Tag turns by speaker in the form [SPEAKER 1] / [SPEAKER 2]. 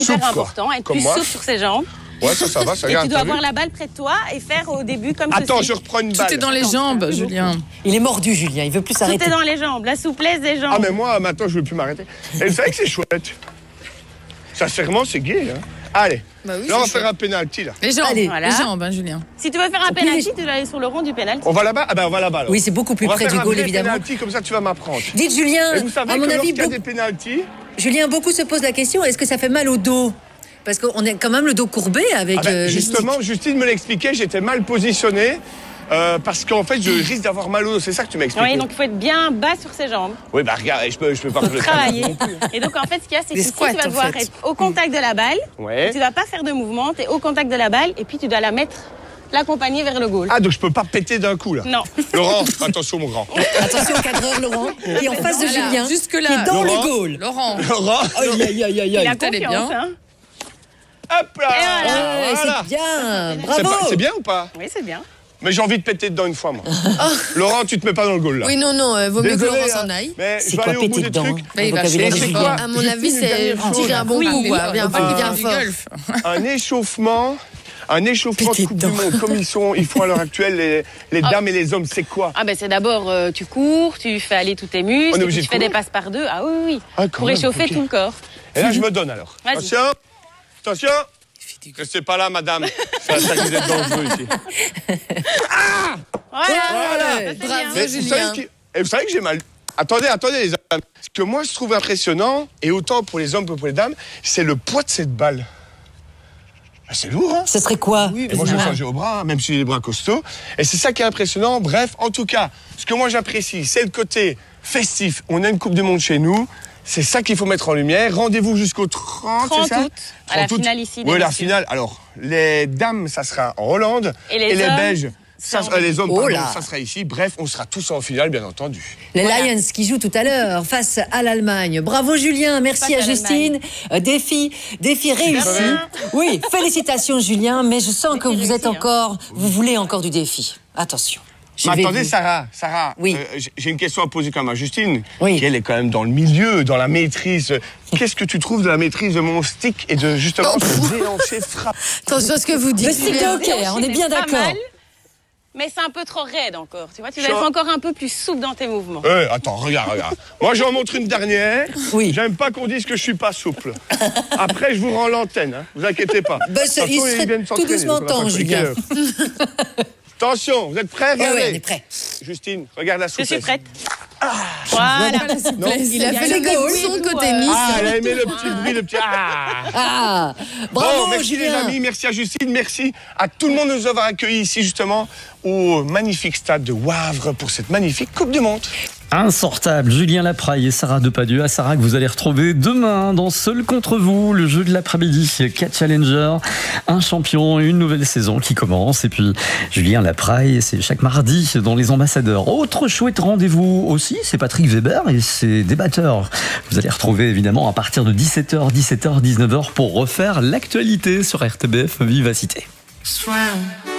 [SPEAKER 1] Hyper important, être plus souple sur ses jambes.
[SPEAKER 2] Ouais, ça va, ça
[SPEAKER 1] Et
[SPEAKER 2] vient.
[SPEAKER 1] tu dois avoir la balle près de toi et faire au début comme ceci.
[SPEAKER 2] Attends, je reprends une balle.
[SPEAKER 3] Tout est dans les jambes, Julien.
[SPEAKER 4] Il est mordu, Julien, il veut plus s'arrêter.
[SPEAKER 1] Tout est dans les jambes, la souplesse des jambes.
[SPEAKER 2] Ah, mais moi, maintenant, je veux plus m'arrêter. Et vous savez que c'est chouette. Sincèrement, c'est gai, hein. Allez,
[SPEAKER 3] Bah oui,
[SPEAKER 2] là, on va
[SPEAKER 3] c'est
[SPEAKER 2] faire un pénalty, là.
[SPEAKER 3] Les jambes,
[SPEAKER 4] Allez.
[SPEAKER 1] Voilà.
[SPEAKER 3] les jambes, hein, Julien.
[SPEAKER 1] Si tu veux faire un penalty, tu dois aller sur le rond du penalty.
[SPEAKER 2] On va là-bas? Ah ben, on va là-bas, alors.
[SPEAKER 4] Oui, c'est beaucoup plus
[SPEAKER 2] On va
[SPEAKER 4] près
[SPEAKER 2] faire
[SPEAKER 4] du
[SPEAKER 2] un
[SPEAKER 4] goal,
[SPEAKER 2] vrai
[SPEAKER 4] évidemment.
[SPEAKER 2] pénalty, comme ça, tu vas m'apprendre.
[SPEAKER 4] Dites, Julien,
[SPEAKER 2] Et vous savez
[SPEAKER 4] à
[SPEAKER 2] que
[SPEAKER 4] mon avis,
[SPEAKER 2] lorsqu'il y a des pénaltys...
[SPEAKER 4] Julien, beaucoup se posent la question, est-ce que ça fait mal au dos? Parce qu'on a quand même le dos courbé avec...
[SPEAKER 2] Ah ben,
[SPEAKER 4] le
[SPEAKER 2] justement,
[SPEAKER 4] stick.
[SPEAKER 2] Justine me l'expliquait, j'étais mal positionné. Parce qu'en fait, je risque d'avoir mal au dos. C'est ça que tu m'as expliqué.
[SPEAKER 1] Oui, donc il faut être bien bas sur ses jambes.
[SPEAKER 2] Oui, bah regarde, je peux pas faire le
[SPEAKER 1] Travailler. Et donc en fait, ce qu'il y a, c'est que
[SPEAKER 4] Des
[SPEAKER 1] ici, tu
[SPEAKER 4] squats,
[SPEAKER 1] vas
[SPEAKER 4] en
[SPEAKER 1] devoir
[SPEAKER 4] fait.
[SPEAKER 1] être au contact de la balle.
[SPEAKER 2] Ouais.
[SPEAKER 1] Tu ne dois pas faire de mouvement, tu es au contact de la balle et puis tu dois l'accompagner vers le goal.
[SPEAKER 2] Ah, donc je peux pas péter d'un coup, là.
[SPEAKER 1] Non.
[SPEAKER 2] Laurent, attention, mon grand.
[SPEAKER 4] Attention au cadreur, Laurent. Et en face de
[SPEAKER 3] Voilà,
[SPEAKER 4] Julien,
[SPEAKER 3] jusque-là.
[SPEAKER 4] qui est dans
[SPEAKER 2] Laurent.
[SPEAKER 4] le goal.
[SPEAKER 3] Laurent,
[SPEAKER 2] Laurent,
[SPEAKER 4] Aïe, aïe, aïe, aïe,
[SPEAKER 1] Il a
[SPEAKER 4] aïe.
[SPEAKER 3] elle est
[SPEAKER 1] confiance,
[SPEAKER 3] bien.
[SPEAKER 1] hein.
[SPEAKER 2] hop là.
[SPEAKER 1] Et voilà.
[SPEAKER 4] Ouais,
[SPEAKER 2] Voilà.
[SPEAKER 4] c'est bien,
[SPEAKER 2] C'est
[SPEAKER 4] bravo.
[SPEAKER 2] c'est bien ou pas?
[SPEAKER 1] Oui, c'est bien.
[SPEAKER 2] Mais j'ai envie de péter dedans une fois, moi. Laurent, tu te mets pas dans le goal, là.
[SPEAKER 5] Oui, non, vaut mieux que
[SPEAKER 2] Désolé,
[SPEAKER 5] Laurent
[SPEAKER 2] hein,
[SPEAKER 5] s'en aille.
[SPEAKER 2] mais
[SPEAKER 4] C'est
[SPEAKER 2] je vais
[SPEAKER 4] quoi
[SPEAKER 2] aller au bout
[SPEAKER 4] péter
[SPEAKER 2] des
[SPEAKER 4] dedans,
[SPEAKER 2] trucs.
[SPEAKER 4] hein,
[SPEAKER 3] Mais il
[SPEAKER 4] le
[SPEAKER 3] va
[SPEAKER 4] vocabulaire de
[SPEAKER 3] chercher
[SPEAKER 4] Julien.
[SPEAKER 3] quoi
[SPEAKER 5] À mon avis, c'est
[SPEAKER 2] dernière
[SPEAKER 5] tirer un bon
[SPEAKER 1] Oui,
[SPEAKER 5] coup,
[SPEAKER 1] oui,
[SPEAKER 5] quoi. Bien fort, bien
[SPEAKER 3] du
[SPEAKER 5] fort.
[SPEAKER 3] golf.
[SPEAKER 2] Un échauffement
[SPEAKER 4] Péter
[SPEAKER 2] de Coupe du
[SPEAKER 4] dedans.
[SPEAKER 2] Monde, comme ils font à l'heure actuelle, les dames et les hommes, c'est quoi?
[SPEAKER 1] Ah ben c'est d'abord, tu cours, tu fais aller tous tes
[SPEAKER 2] On
[SPEAKER 1] muscles,
[SPEAKER 2] est
[SPEAKER 1] et
[SPEAKER 2] obligé
[SPEAKER 1] puis tu
[SPEAKER 2] de
[SPEAKER 1] fais des
[SPEAKER 2] courir
[SPEAKER 1] passes par deux. Ah oui, oui, oui.
[SPEAKER 2] Ah, quand
[SPEAKER 1] Pour
[SPEAKER 2] même,
[SPEAKER 1] réchauffer
[SPEAKER 2] ok.
[SPEAKER 1] tout le corps.
[SPEAKER 2] Et là, je me donne alors.
[SPEAKER 1] Vas-y.
[SPEAKER 2] Attention. Attention. Restez pas là, madame. C'est ça qui est dangereux ici.
[SPEAKER 1] Voilà.
[SPEAKER 4] Ouais,
[SPEAKER 1] Ça, c'est
[SPEAKER 5] bravo.
[SPEAKER 1] bien.
[SPEAKER 2] Mais
[SPEAKER 5] Julien.
[SPEAKER 2] vous savez que j'ai mal. Attendez, les amis. Ce que moi, je trouve impressionnant, et autant pour les hommes que pour les dames, c'est le poids de cette balle. Ah, c'est lourd, hein?
[SPEAKER 4] Ce serait quoi?
[SPEAKER 2] Et moi, je vais changer au bras, hein, même si j'ai les bras costauds. Et c'est ça qui est impressionnant. Bref, en tout cas, ce que moi j'apprécie, c'est le côté festif. On a une Coupe du Monde chez nous. C'est ça qu'il faut mettre en lumière. Rendez-vous jusqu'au 30,
[SPEAKER 1] 30
[SPEAKER 2] c'est ça?
[SPEAKER 1] août, à la
[SPEAKER 2] 30 août.
[SPEAKER 1] finale ici des
[SPEAKER 2] Oui, la
[SPEAKER 1] messieurs.
[SPEAKER 2] finale. Alors, les dames, ça sera en Hollande.
[SPEAKER 1] Et les hommes,
[SPEAKER 2] Belges, les hommes,
[SPEAKER 4] Oh
[SPEAKER 2] pardon,
[SPEAKER 4] là.
[SPEAKER 2] ça sera ici. Bref, on sera tous en finale, bien entendu.
[SPEAKER 4] Les
[SPEAKER 1] Voilà.
[SPEAKER 4] Lions qui jouent tout à l'heure face à l'Allemagne. Bravo Julien, merci
[SPEAKER 1] Face
[SPEAKER 4] à
[SPEAKER 1] à
[SPEAKER 4] Justine. Défi réussi.
[SPEAKER 1] bien.
[SPEAKER 4] Oui, félicitations Julien, mais je sens que vous
[SPEAKER 1] réussi,
[SPEAKER 4] êtes encore, vous voulez encore du défi. Attention. Je
[SPEAKER 2] Mais
[SPEAKER 4] vais
[SPEAKER 2] attendez,
[SPEAKER 4] vous-
[SPEAKER 2] Sarah,
[SPEAKER 4] Oui.
[SPEAKER 2] j'ai une question à poser quand même à Justine,
[SPEAKER 4] Oui.
[SPEAKER 2] qui elle est quand même dans le milieu, dans la maîtrise. Qu'est-ce que tu trouves de la maîtrise de mon stick et de justement ce déhanché frappe?
[SPEAKER 5] Attention à ce que vous dites.
[SPEAKER 4] Le stick de hockey, on est bien
[SPEAKER 1] Pas
[SPEAKER 4] d'accord.
[SPEAKER 1] mal, mais c'est un peu trop raide encore. Tu vois, tu dois être encore un peu plus souple dans tes mouvements.
[SPEAKER 2] Attends, regarde. Moi, j'en montre une dernière.
[SPEAKER 4] Oui.
[SPEAKER 2] J'aime pas qu'on dise que je suis pas souple. Après, je vous rends l'antenne, hein. Vous inquiétez pas.
[SPEAKER 4] Ben, ça, il
[SPEAKER 2] Attention,
[SPEAKER 4] serait
[SPEAKER 2] viennent
[SPEAKER 4] tout
[SPEAKER 2] s'entraîner,
[SPEAKER 4] doucement
[SPEAKER 2] donc on va
[SPEAKER 4] temps,
[SPEAKER 2] pas
[SPEAKER 4] Julien.
[SPEAKER 2] compliquer. Attention, vous êtes prêts?
[SPEAKER 4] Ouais,
[SPEAKER 2] Regardez.
[SPEAKER 4] on est prêt.
[SPEAKER 2] Justine, regarde la
[SPEAKER 1] Je
[SPEAKER 2] souplesse.
[SPEAKER 1] suis prête. Voilà.
[SPEAKER 5] Il a
[SPEAKER 1] bien.
[SPEAKER 5] fait les
[SPEAKER 4] C'est
[SPEAKER 5] coups
[SPEAKER 4] beau,
[SPEAKER 5] de côté Nice.
[SPEAKER 2] Ah, elle a aimé le petit bruit, le petit... Ah.
[SPEAKER 4] Ah, bravo
[SPEAKER 2] Bon, merci les
[SPEAKER 4] Julien.
[SPEAKER 2] amis, merci à Justine, merci à tout le monde de nous avoir accueillis ici justement au magnifique stade de Wavre pour cette magnifique Coupe du Monde.
[SPEAKER 6] Insortable, Julien Lapraille et Sarah Depardieu. À Sarah que vous allez retrouver demain dans Seul contre vous, le jeu de l'après-midi. 4 challengers, un champion, une nouvelle saison qui commence. Et puis Julien Lapraille, c'est chaque mardi dans Les Ambassadeurs. Autre chouette rendez-vous aussi, c'est Patrick Weber et ses débatteurs. Vous allez retrouver évidemment à partir de 17h, 19h pour refaire l'actualité sur RTBF Vivacité.